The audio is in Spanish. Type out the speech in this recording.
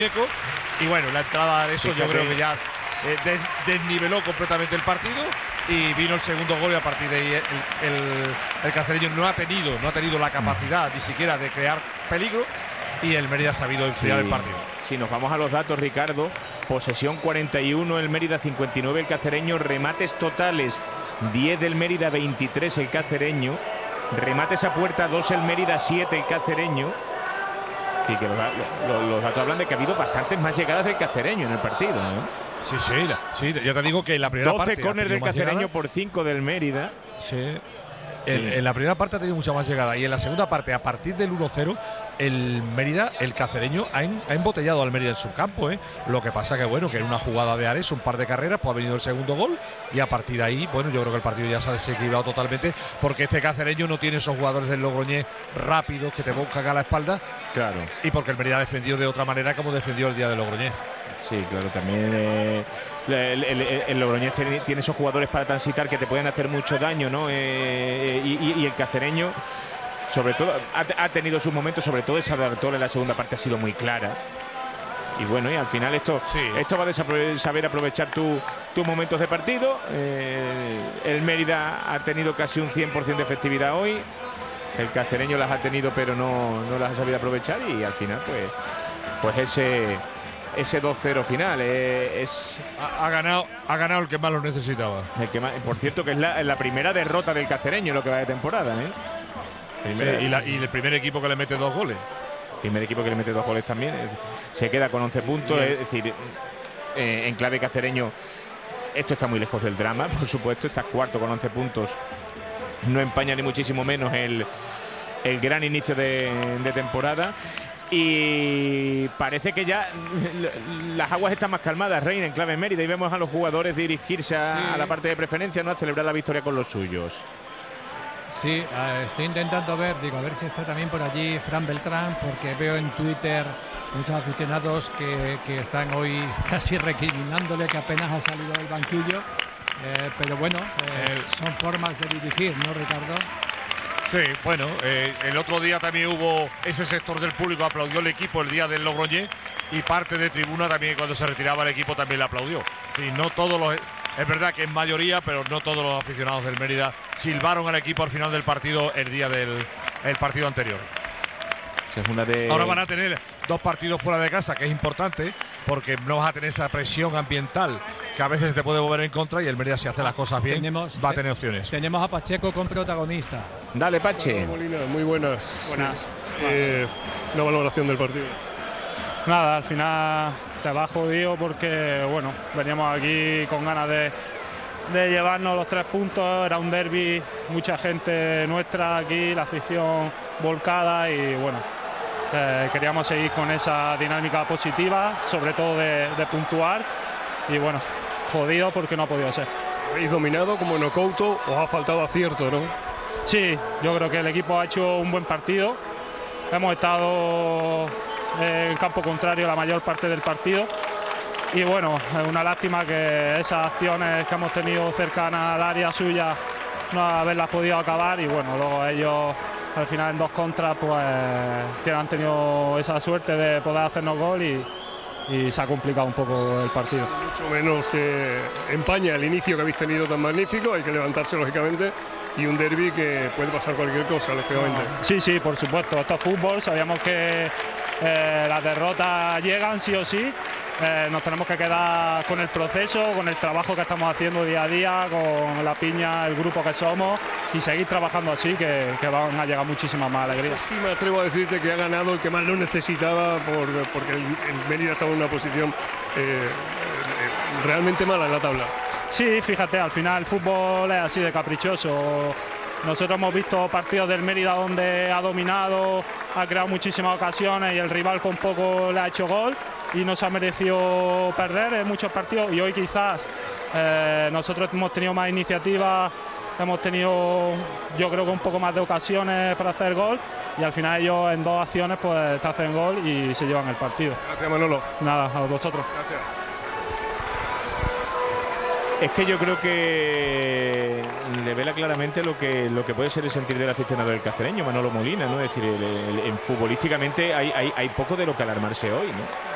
Y bueno, la entrada de eso yo creo que ya desniveló completamente el partido y vino el segundo gol y a partir de ahí el cacereño no ha tenido la capacidad ni siquiera de crear peligro y el Mérida ha sabido enfriar el partido. Si nos vamos a los datos, Ricardo, posesión 41 el Mérida, 59 el cacereño, remates totales 10 del Mérida, 23 el cacereño, remates a puerta 2 el Mérida, 7 el cacereño. Así que los datos hablan de que ha habido bastantes más llegadas del cacereño en el partido, ¿no? Sí, ya te digo que en la primera parte 12 córner del cacereño por 5 del Mérida. Sí. En la primera parte ha tenido mucha más llegada y en la segunda parte, a partir del 1-0, el Mérida, el cacereño, ha embotellado al Mérida en su campo. Lo que pasa que, bueno, que en una jugada de Ares, un par de carreras, pues ha venido el segundo gol y a partir de ahí, bueno, yo creo que el partido ya se ha desequilibrado totalmente porque este cacereño no tiene esos jugadores del Logroñés rápidos que te buscan a la espalda. Claro. Y porque el Mérida ha defendido de otra manera como defendió el día del Logroñés. Sí, claro, también el Logroñés tiene esos jugadores para transitar que te pueden hacer mucho daño, ¿no? Y el cacereño, sobre todo, ha tenido sus momentos, sobre todo esa de Artol en la segunda parte ha sido muy clara. Y bueno, y al final esto va a saber aprovechar tus momentos de partido. El Mérida ha tenido casi un 100% de efectividad hoy. El cacereño las ha tenido, pero no las ha sabido aprovechar. Y al final, pues ese 2-0 final ha ganado el que más lo necesitaba. Por cierto, que es la primera derrota del cacereño en lo que va de temporada, y el primer equipo que le mete 2 goles. Primer equipo que le mete 2 goles también. Se queda con 11 puntos. Es decir, en clave cacereño, esto está muy lejos del drama, por supuesto. Está cuarto con 11 puntos. No empaña ni muchísimo menos el gran inicio de temporada. Y parece que ya las aguas están más calmadas, Reina, en clave Mérida, y vemos a los jugadores dirigirse a la parte de preferencia, ¿no? A celebrar la victoria con los suyos. Sí, estoy intentando ver, a ver si está también por allí Fran Beltrán, porque veo en Twitter muchos aficionados que están hoy casi recriminándole que apenas ha salido del banquillo, pero bueno, son formas de dirigir, ¿no, Ricardo? Sí, bueno, el otro día también hubo ese sector del público aplaudió el equipo el día del Logroñés y parte de tribuna también cuando se retiraba el equipo también le aplaudió. Sí, no todos es verdad que es mayoría, pero no todos los aficionados del Mérida silbaron al equipo al final del partido el día del partido anterior. Ahora van a tener 2 partidos fuera de casa, que es importante, porque no vas a tener esa presión ambiental que a veces te puede volver en contra y el Mérida, si hace las cosas bien, va a tener opciones. Tenemos a Pacheco con protagonista. Dale, Pache. Hola, Molina, muy buenas. Una valoración del partido. Nada, al final te va jodido porque, bueno, veníamos aquí con ganas de llevarnos los 3 puntos, era un derbi, mucha gente nuestra aquí, la afición volcada y bueno, queríamos seguir con esa dinámica positiva, sobre todo de puntuar y bueno, jodido porque no ha podido ser. Habéis dominado como en Ocouto, os ha faltado acierto, ¿no? Sí, yo creo que el equipo ha hecho un buen partido, hemos estado en campo contrario la mayor parte del partido. Y bueno, es una lástima que esas acciones que hemos tenido cercanas al área suya no haberlas podido acabar y bueno, luego ellos al final en 2 contras pues han tenido esa suerte de poder hacernos gol y se ha complicado un poco el partido. Mucho menos empaña el inicio que habéis tenido tan magnífico, hay que levantarse lógicamente y un derbi que puede pasar cualquier cosa, lógicamente. Sí, por supuesto, esto es fútbol, sabíamos que las derrotas llegan sí o sí. Nos tenemos que quedar con el proceso, con el trabajo que estamos haciendo día a día, con la piña, el grupo que somos y seguir trabajando así, que van a llegar muchísimas más alegrías. Sí, me atrevo a decirte que ha ganado el que más lo necesitaba porque el Mérida estaba en una posición realmente mala en la tabla. Sí, fíjate, al final el fútbol es así de caprichoso. Nosotros hemos visto partidos del Mérida donde ha dominado, ha creado muchísimas ocasiones y el rival con poco le ha hecho gol y no se ha merecido perder en muchos partidos y hoy quizás nosotros hemos tenido más iniciativa, hemos tenido yo creo que un poco más de ocasiones para hacer gol y al final ellos en 2 acciones pues te hacen gol y se llevan el partido. Gracias, Manolo. Nada, a vosotros. Gracias. Es que yo creo que revela claramente lo que puede ser el sentir del aficionado del cacereño, Manolo Molina, ¿no? Es decir, futbolísticamente hay poco de lo que alarmarse hoy, ¿no?